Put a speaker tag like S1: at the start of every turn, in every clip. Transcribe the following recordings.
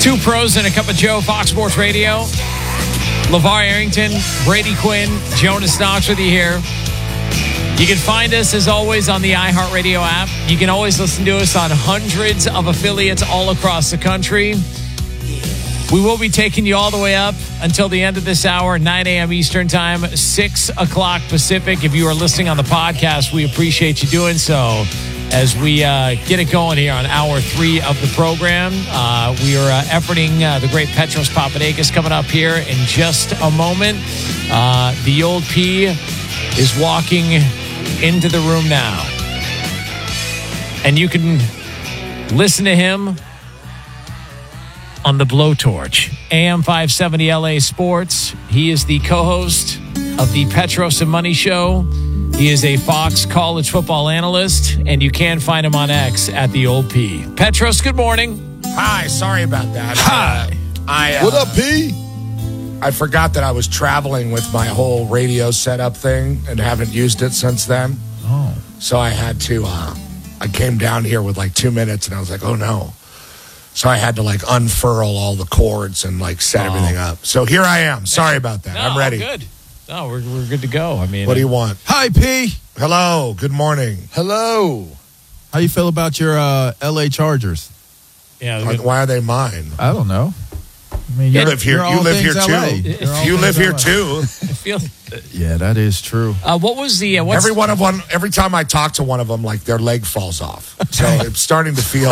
S1: Two pros and a cup of Joe, Fox Sports Radio. LeVar Arrington, Brady Quinn, Jonas Knox with you here. You can find us, as always, on the iHeartRadio app. You can always listen to us on hundreds of affiliates all across the country. We will be taking you all the way up until the end of this hour, 9 a.m. Eastern Time, 6 o'clock Pacific. If you are listening on the podcast, we appreciate you doing so. As we get it going here on hour 3 of the program, we are efforting the great Petros Papadakis coming up here in just a moment. The old P is walking into the room now. And you can listen to him on the Blowtorch, AM 570 LA Sports. He is the co-host of the Petros and Money Show. He is a Fox college football analyst, and you can find him on X at the old P. Petros, good morning.
S2: Hi, sorry about that.
S3: Hi. What up, P?
S2: I forgot that I was traveling with my whole radio setup thing and haven't used it since then.
S3: Oh.
S2: So I had to, I came down here with like 2 minutes, and I was like, oh no. So I had to like unfurl all the cords and like set everything up. So here I am. Sorry about that.
S1: No,
S2: I'm ready.
S1: Good. No, we're good to go. I mean,
S2: What do you want?
S3: Hi, P.
S2: Hello. Good morning.
S3: Hello. How you feel about your L.A. Chargers?
S1: Yeah.
S2: Why are they mine?
S3: I don't know. I mean,
S2: You live here.
S3: you're
S2: You
S3: all
S2: live here
S3: things LA.
S2: too.
S3: You're all
S2: You live
S3: things
S2: here
S3: LA.
S2: too.
S1: I feel.
S3: Yeah, that is true.
S1: What was the? What's
S2: Every time I talk to one of them, like their leg falls off. So it's starting to feel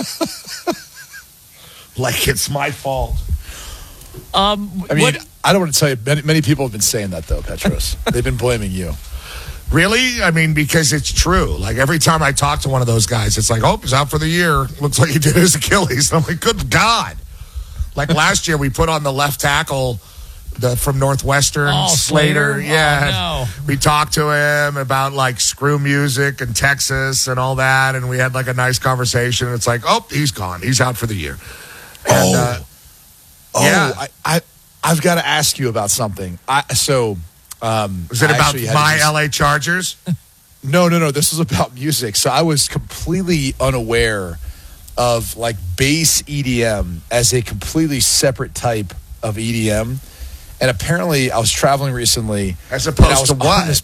S2: like it's my fault.
S4: I mean, I don't want to tell you. Many people have been saying that, though, Petros. They've been blaming you.
S2: Really? I mean, because it's true. Like every time I talk to one of those guys, it's like, oh, he's out for the year. Looks like he did his Achilles. I'm like, good God. Like last year, we put on the left tackle from Northwestern, Slater. Yeah.
S1: Oh, no.
S2: We talked to him about like screw music and Texas and all that. And we had like a nice conversation. It's like, oh, he's gone. He's out for the year. And, yeah.
S4: I've got to ask you about something.
S2: Was it about my LA Chargers?
S4: No. This was about music. So I was completely unaware of like bass EDM as a completely separate type of EDM. And apparently I was traveling recently.
S2: As opposed to what?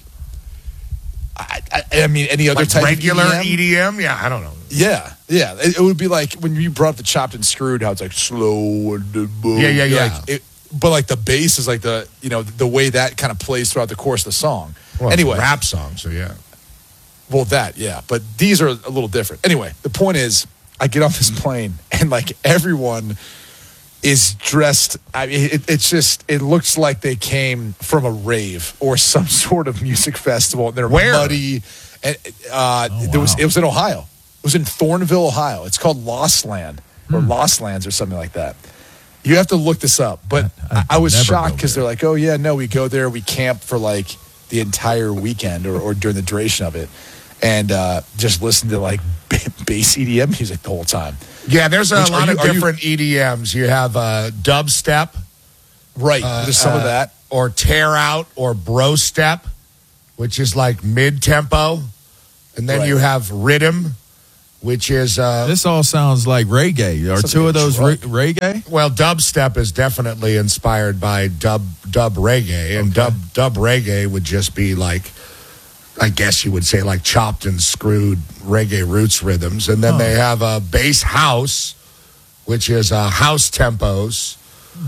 S4: I mean, any other
S2: like
S4: type
S2: regular
S4: of EDM?
S2: Yeah, I don't know.
S4: Yeah. It would be like when you brought up the Chopped and Screwed, how it's like slow and boom.
S2: Yeah.
S4: But like the bass is like the way that kind of plays throughout the course of the song.
S2: Well,
S4: anyway,
S2: it's a rap song, so yeah.
S4: Well, that, yeah. But these are a little different. Anyway, the point is, I get off this plane and like everyone is dressed. I mean, it looks like they came from a rave or some sort of music festival. And they're muddy. And it was in Ohio. It was in Thornville, Ohio. It's called Lost Land or Lost Lands or something like that. You have to look this up. But I was shocked because they're like, oh, yeah, no, we go there. We camp for like the entire weekend or during the duration of it. And just listen to like bass EDM music the whole time.
S2: Yeah, there's a lot of different EDMs. You have dubstep.
S4: Right, there's some of that.
S2: Or tear out or bro step, which is like mid-tempo. And then you have rhythm, which is...
S3: This all sounds like reggae. Are two of those reggae?
S2: Well, dubstep is definitely inspired by dub reggae. And dub reggae would just be like, I guess you would say like chopped and screwed reggae roots rhythms. And then they have a bass house, which is house tempos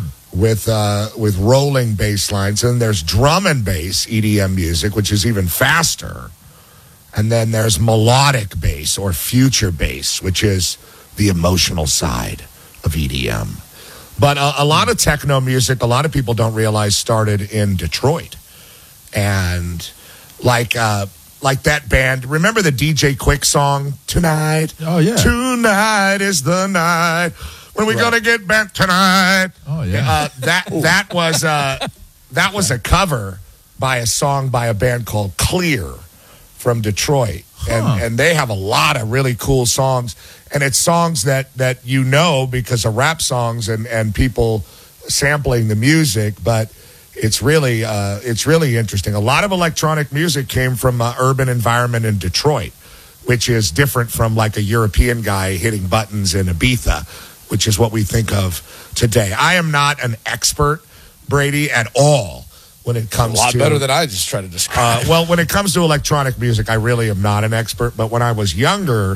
S2: with rolling bass lines. And there's drum and bass EDM music, which is even faster. And then there's melodic bass or future bass, which is the emotional side of EDM. But a lot of techno music, a lot of people don't realize started in Detroit. And like that band, remember the DJ Quick song, Tonight?
S3: Oh, yeah.
S2: Tonight is the night when we're going to get bent tonight.
S3: Oh, yeah.
S2: That was a cover by a song by a band called Clear from Detroit. And they have a lot of really cool songs. And it's songs that you know because of rap songs and people sampling the music, but it's really interesting. A lot of electronic music came from an urban environment in Detroit, which is different from like a European guy hitting buttons in Ibiza. which is what we think of today. I am not an expert, Brady, at all when it comes to...
S4: A lot better than I just try to describe.
S2: Well, when it comes to electronic music, I really am not an expert. But when I was younger,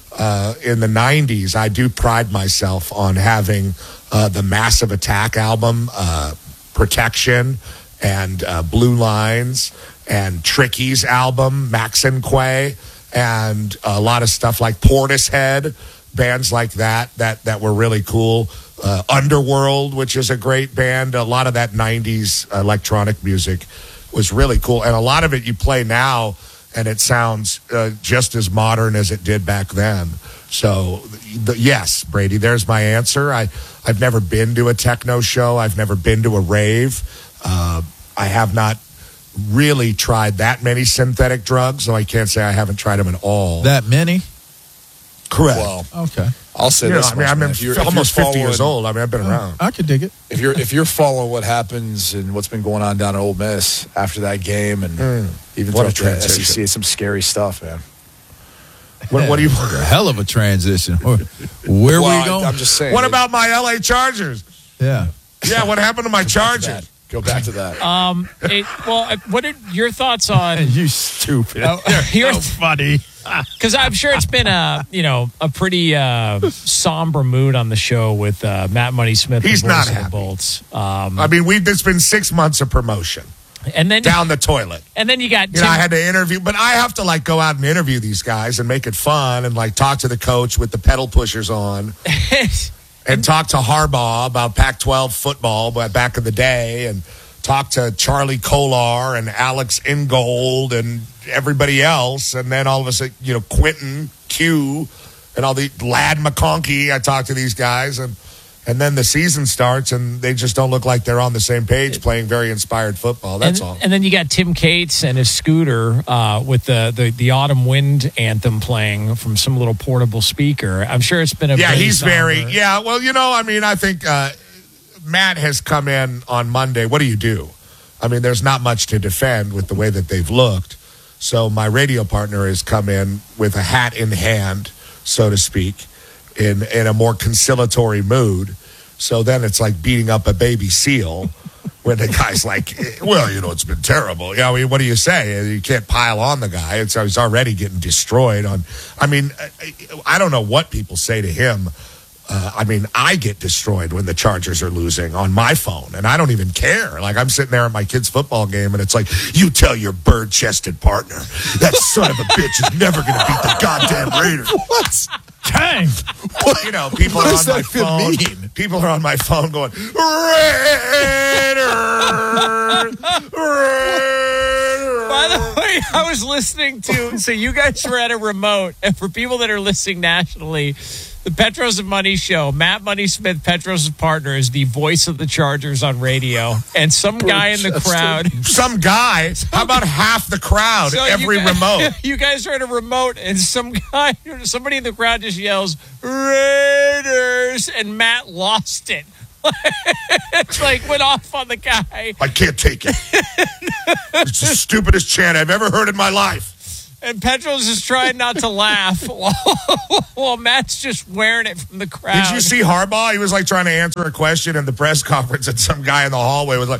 S2: in the 90s, I do pride myself on having the Massive Attack album, Protection, and Blue Lines, and Tricky's album, Max and Quay, and a lot of stuff like Portishead, bands like that were really cool. Underworld, which is a great band. A lot of that 90s electronic music was really cool. And a lot of it you play now, and it sounds just as modern as it did back then. So, yes, Brady, there's my answer. I've never been to a techno show. I've never been to a rave. I have not really tried that many synthetic drugs, so I can't say I haven't tried them at all.
S3: That many?
S2: Correct.
S4: Well,
S3: okay.
S4: I'll say this.
S2: I'm almost 50 years old. I mean, I've been around.
S3: I could dig it.
S4: If you're following what happens and what's been going on down at Ole Miss after that game, and even throughout the SEC, it's some scary stuff, man.
S2: What do you?
S3: A hell of a transition. Where we going?
S4: I'm just saying.
S2: What about my LA Chargers?
S3: Yeah.
S2: Yeah, what happened to my Chargers?
S4: Go back to that.
S1: What are your thoughts on?
S3: You stupid.
S1: You're
S3: so funny.
S1: Because I'm sure it's been a pretty somber mood on the show with Matt Money Smith.
S2: He's not
S1: the
S2: happy.
S1: Bolts.
S2: I mean, it's been 6 months of promotion.
S1: And then
S2: down the toilet.
S1: And then you got
S2: I had to interview, but I have to go out and interview these guys and make it fun and talk to the coach with the pedal pushers on. And talk to Harbaugh about Pac-12 football back in the day, and talk to Charlie Kolar and Alex Ingold and everybody else, and then all of a sudden, Quentin Q and all the Lad McConkey. I talked to these guys, and then the season starts, and they just don't look like they're on the same page playing very inspired football. That's all.
S1: And then you got Tim Cates and his scooter with the Autumn Wind anthem playing from some little portable speaker. I'm sure it's been a
S2: he's very well. I think Matt has come in on Monday. What do you do? I mean, there's not much to defend with the way that they've looked. So my radio partner has come in with a hat in hand, so to speak, in a more conciliatory mood. So then it's like beating up a baby seal when the guy's like, well, it's been terrible. Yeah, I mean, what do you say? You can't pile on the guy. He's already getting destroyed. I don't know what people say to him. I get destroyed when the Chargers are losing on my phone, and I don't even care. I'm sitting there at my kid's football game, and it's like, you tell your bird-chested partner, that son of a bitch is never going to beat the goddamn Raiders.
S3: What? Dang.
S2: People
S4: what
S2: are
S4: does
S2: on my
S4: that even
S2: phone.
S4: mean?
S2: People are on my phone going, Raiders!
S1: By the way, I was listening to, so you guys were at a remote, and for people that are listening nationally, the Petros and Money Show, Matt Money Smith, Petros' partner, is the voice of the Chargers on radio. And some guy in the crowd.
S2: Some guy? How about half the crowd, every remote?
S1: You guys are at a remote, and somebody in the crowd just yells, Raiders, and Matt lost it. It's went off on the guy.
S2: I can't take it. It's the stupidest chant I've ever heard in my life.
S1: And Petros is trying not to laugh while Matt's just wearing it from the crowd.
S2: Did you see Harbaugh? He was trying to answer a question in the press conference, and some guy in the hallway was like,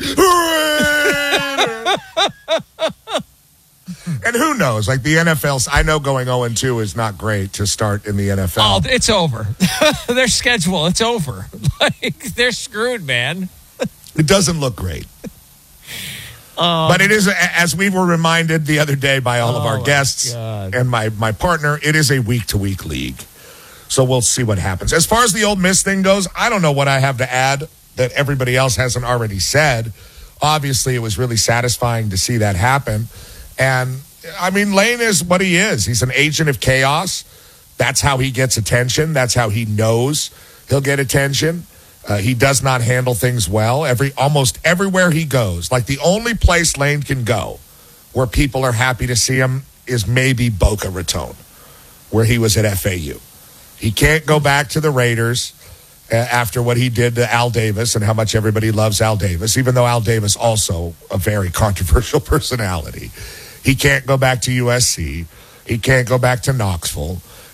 S2: and who knows? The NFL, I know going 0-2 is not great to start in the NFL.
S1: Oh, it's over. Their schedule, it's over. They're screwed, man.
S2: It doesn't look great. But it is, as we were reminded the other day by all of our guests and my partner, it is a week-to-week league. So we'll see what happens. As far as the Ole Miss thing goes, I don't know what I have to add that everybody else hasn't already said. Obviously, it was really satisfying to see that happen. And, Lane is what he is. He's an agent of chaos. That's how he gets attention. That's how he knows he'll get attention. He does not handle things well. Almost everywhere he goes, the only place Lane can go where people are happy to see him is maybe Boca Raton, where he was at FAU. He can't go back to the Raiders after what he did to Al Davis and how much everybody loves Al Davis, even though Al Davis also a very controversial personality. He can't go back to USC. He can't go back to Knoxville.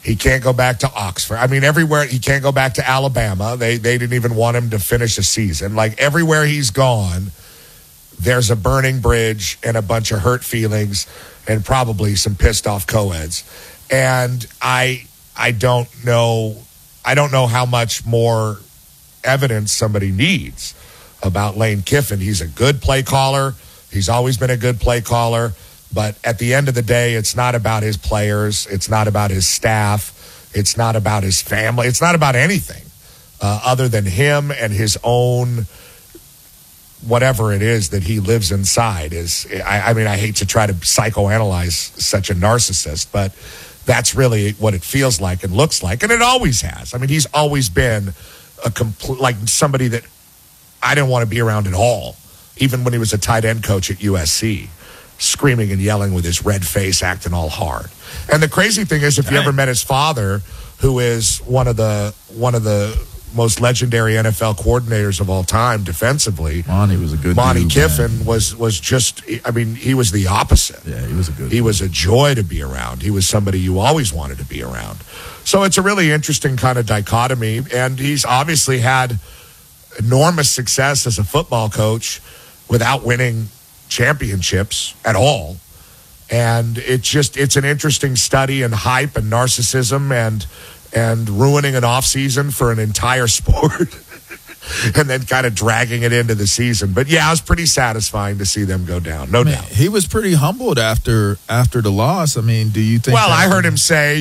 S2: He can't go back to Oxford. I mean, everywhere. He can't go back to Alabama. They didn't even want him to finish a season. Like, everywhere he's gone, there's a burning bridge and a bunch of hurt feelings and probably some pissed off co-eds. And I don't know how much more evidence somebody needs about Lane Kiffin. He's a good play caller. He's always been a good play caller. But at the end of the day, it's not about his players. It's not about his staff. It's not about his family. It's not about anything other than him and his own whatever it is that he lives inside. I mean, I hate to try to psychoanalyze such a narcissist, but that's really what it feels like and looks like. And it always has. I mean, he's always been like somebody that I didn't want to be around at all, even when he was a tight end coach at USC. Screaming and yelling with his red face, acting all hard. And the crazy thing is, if you ever met his father, who is one of the most legendary NFL coordinators of all time defensively,
S3: Monty was a good
S2: Monty
S3: dude,
S2: Kiffin was just, I mean, he was the opposite.
S3: Yeah, he was a good
S2: He was a joy to be around. He was somebody you always wanted to be around. So it's a really interesting kind of dichotomy, and he's obviously had enormous success as a football coach without winning championships at all. And it's an interesting study in hype and narcissism and ruining an off season for an entire sport and then kind of dragging it into the season. But yeah, it was pretty satisfying to see them go down. No doubt.
S3: He was pretty humbled after the loss. I mean, do you think?
S2: Well, I heard him say,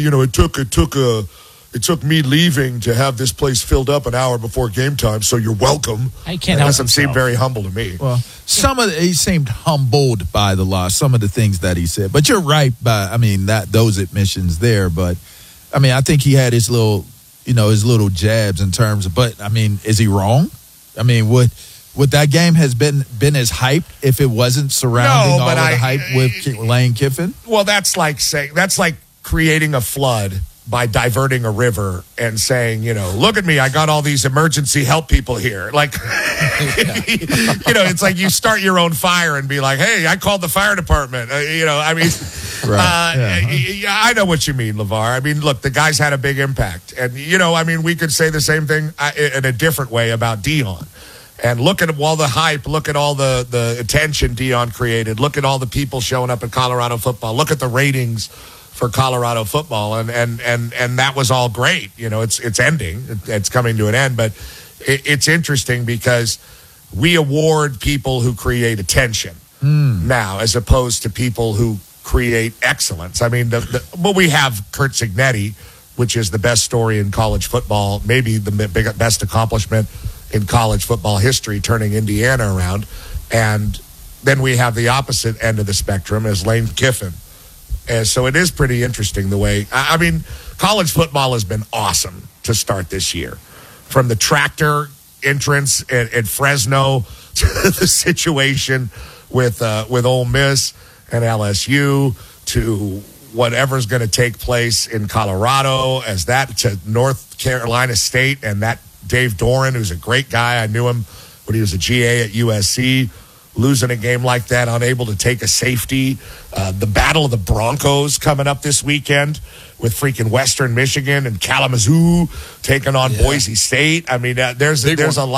S2: it took me leaving to have this place filled up an hour before game time, so you're welcome.
S1: I can't
S2: That
S1: help
S2: doesn't seem
S1: himself.
S2: very humble to me.
S3: Well, he seemed humbled by the loss, some of the things that he said. But you're right those admissions there. But I mean, I think he had his little jabs in terms of. But I mean, is he wrong? I mean, would that game has been as hyped if it wasn't surrounding all of the hype with Lane Kiffin?
S2: Well, that's like creating a flood by diverting a river and saying, look at me, I got all these emergency help people here. Like, it's like you start your own fire and be like, hey, I called the fire department. I know what you mean, LeVar. I mean, look, the guy's had a big impact. And, we could say the same thing in a different way about Deion. And look at all the hype, look at all the attention Deion created, look at all the people showing up at Colorado football, look at the ratings for Colorado football, and that was all great. It's ending. It's coming to an end, but it's interesting because we award people who create attention now as opposed to people who create excellence. I mean, we have Curt Cignetti, which is the best story in college football, maybe the best accomplishment in college football history, turning Indiana around. And then we have the opposite end of the spectrum as Lane Kiffin. And so it is pretty interesting the way, college football has been awesome to start this year. From the tractor entrance at Fresno to the situation with Ole Miss and LSU to whatever's going to take place in Colorado to North Carolina State and that Dave Doran, who's a great guy. I knew him when he was a GA at USC. Losing a game like that, unable to take a safety. The Battle of the Broncos coming up this weekend with freaking Western Michigan and Kalamazoo taking on Boise State. I mean, there's a lot.